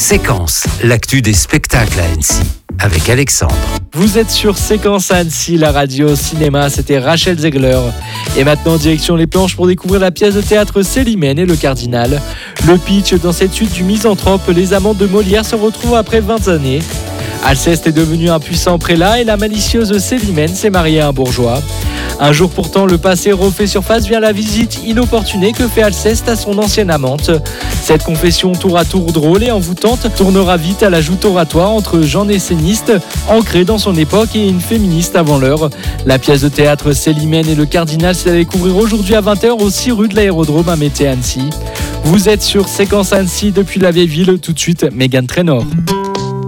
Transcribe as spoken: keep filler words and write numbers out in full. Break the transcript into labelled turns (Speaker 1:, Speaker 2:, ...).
Speaker 1: Séquence, l'actu des spectacles à Annecy, avec Alexandre.
Speaker 2: Vous êtes sur Séquence à Annecy, la radio cinéma, c'était Rachel Zegler. Et maintenant, direction les planches pour découvrir la pièce de théâtre Célimène et le Cardinal. Le pitch, dans cette suite du misanthrope, les amants de Molière se retrouvent après vingt années. Alceste est devenu un puissant prélat et la malicieuse Célimène s'est mariée à un bourgeois. Un jour pourtant, le passé refait surface via la visite inopportunée que fait Alceste à son ancienne amante. Cette confession tour à tour drôle et envoûtante tournera vite à la joute oratoire entre Jean Esséniste, ancré dans son époque, et une féministe avant l'heure. La pièce de théâtre Célimène et le Cardinal, c'est à découvrir aujourd'hui à vingt heures au six rue de l'Aérodrome à Mété-Annecy. Vous êtes sur Séquence Annecy depuis la vieille ville, tout de suite Mégane Trainor.